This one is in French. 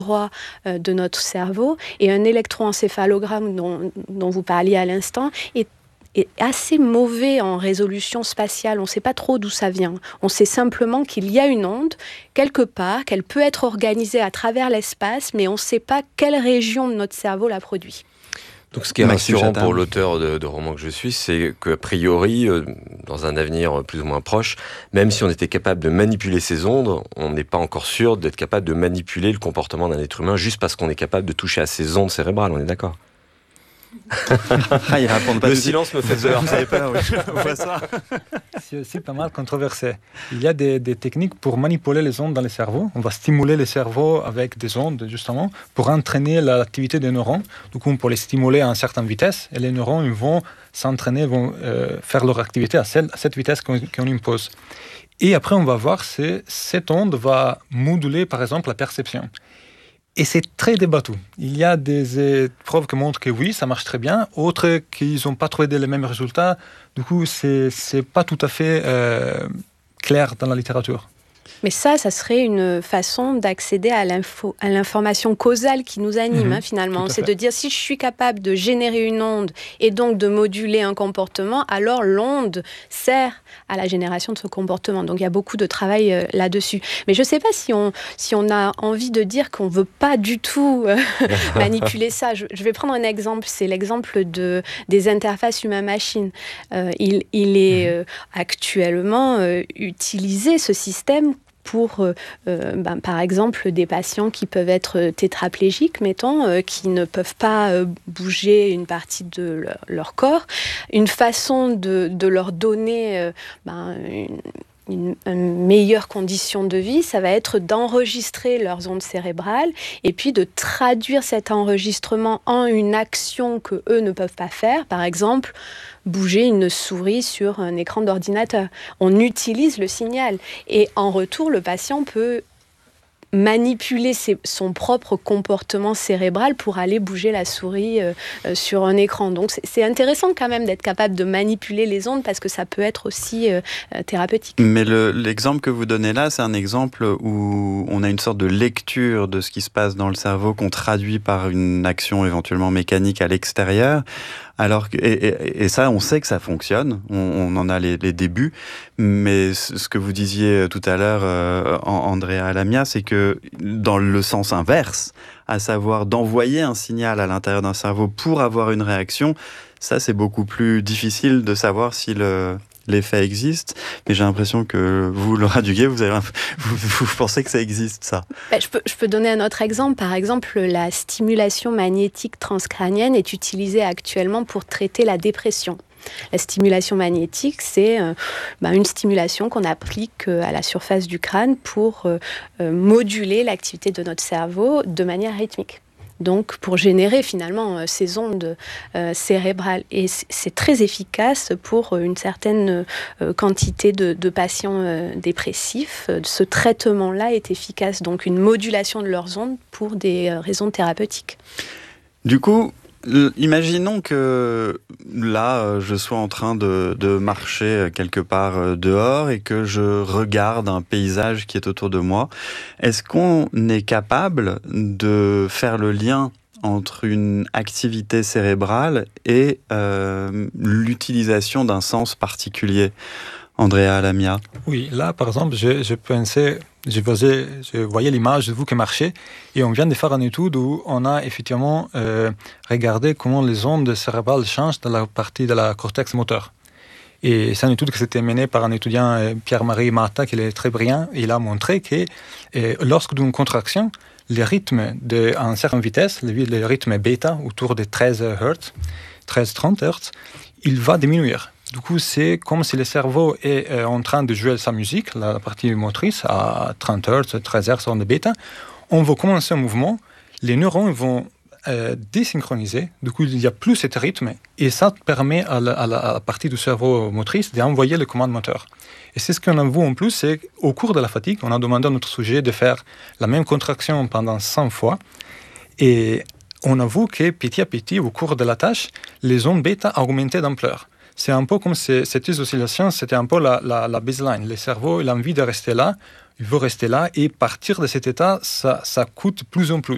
de notre cerveau. Et un électroencéphalogramme dont vous parliez à l'instant est assez mauvais en résolution spatiale. On ne sait pas trop d'où ça vient. On sait simplement qu'il y a une onde quelque part, qu'elle peut être organisée à travers l'espace, mais on ne sait pas quelle région de notre cerveau la produit. Donc ce qui est rassurant pour l'auteur de romans que je suis, c'est qu'a priori, dans un avenir plus ou moins proche, même si on était capable de manipuler ces ondes, on n'est pas encore sûr d'être capable de manipuler le comportement d'un être humain juste parce qu'on est capable de toucher à ces ondes cérébrales, on est d'accord? Ils répondent pas. Le silence me fait peur. Vous savez pas, oui. On voit ça. C'est aussi pas mal controversé. Il y a des techniques pour manipuler les ondes dans le cerveau. On va stimuler le cerveau avec des ondes, justement, pour entraîner l'activité des neurones. Du coup, pour les stimuler à une certaine vitesse, et les neurones ils vont s'entraîner, vont faire leur activité à cette vitesse qu'on impose. Et après, on va voir si cette onde va moduler, par exemple, la perception. Et c'est très débattu. Il y a des preuves qui montrent que oui, ça marche très bien. Autres qui n'ont pas trouvé les mêmes résultats. Du coup, c'est pas tout à fait clair dans la littérature. Mais ça serait une façon d'accéder à l'information causale qui nous anime, finalement. C'est de dire, si je suis capable de générer une onde et donc de moduler un comportement, alors l'onde sert à la génération de ce comportement. Donc il y a beaucoup de travail là-dessus. Mais je ne sais pas si on a envie de dire qu'on ne veut pas du tout manipuler ça. Je vais prendre un exemple. C'est l'exemple des interfaces humain-machine. Il est actuellement utilisé, ce système, pour, par exemple, des patients qui peuvent être tétraplégiques, mettons, qui ne peuvent pas bouger une partie de leur corps. Une façon de leur donner une meilleure condition de vie, ça va être d'enregistrer leurs ondes cérébrales et puis de traduire cet enregistrement en une action que eux ne peuvent pas faire. Par exemple, bouger une souris sur un écran d'ordinateur. On utilise le signal et en retour, le patient peut manipuler son propre comportement cérébral pour aller bouger la souris sur un écran. Donc c'est intéressant quand même d'être capable de manipuler les ondes parce que ça peut être aussi thérapeutique. Mais l'exemple que vous donnez là, c'est un exemple où on a une sorte de lecture de ce qui se passe dans le cerveau qu'on traduit par une action éventuellement mécanique à l'extérieur. Alors et ça, on sait que ça fonctionne, on en a les débuts, mais ce que vous disiez tout à l'heure, Andrea Lamia, c'est que dans le sens inverse, à savoir d'envoyer un signal à l'intérieur d'un cerveau pour avoir une réaction, ça c'est beaucoup plus difficile de savoir si l'effet existe, mais j'ai l'impression que vous, Laura Duguay, vous pensez que ça existe, ça. Je peux donner un autre exemple. Par exemple, la stimulation magnétique transcrânienne est utilisée actuellement pour traiter la dépression. La stimulation magnétique, c'est une stimulation qu'on applique à la surface du crâne pour moduler l'activité de notre cerveau de manière rythmique. Donc pour générer finalement ces ondes cérébrales. Et c'est très efficace pour une certaine quantité de patients dépressifs. Ce traitement-là est efficace, donc une modulation de leurs ondes pour des raisons thérapeutiques. Du coup, imaginons que là, je sois en train de marcher quelque part dehors et que je regarde un paysage qui est autour de moi. Est-ce qu'on est capable de faire le lien entre une activité cérébrale et l'utilisation d'un sens particulier? Andrea Lamia. Oui, là, par exemple, je pensais, je voyais l'image de vous qui marchez, et on vient de faire une étude où on a effectivement regardé comment les ondes cérébrales changent dans la partie de la cortex moteur. Et c'est une étude qui s'était menée par un étudiant, Pierre-Marie Marta, qui est très brillant. Il a montré que lorsque d'une contraction, les rythmes à une certaine vitesse, le rythme bêta, autour de 13 Hz, 13-30 Hz, il va diminuer. Du coup, c'est comme si le cerveau est en train de jouer sa musique, la partie motrice, à 30 Hz, 13 Hz en bêta. On va commencer un mouvement, les neurones vont désynchroniser, du coup, il n'y a plus ce rythme, et ça permet à la partie du cerveau motrice d'envoyer les commandes moteurs. Et c'est ce qu'on a vu en plus, c'est qu'au cours de la fatigue, on a demandé à notre sujet de faire la même contraction pendant 100 fois, et on a vu que petit à petit, au cours de la tâche, les ondes bêta augmentaient d'ampleur. C'est un peu comme cette oscillation, c'était un peu la baseline. Le cerveau, il a envie de rester là, il veut rester là, et partir de cet état, ça coûte plus en plus.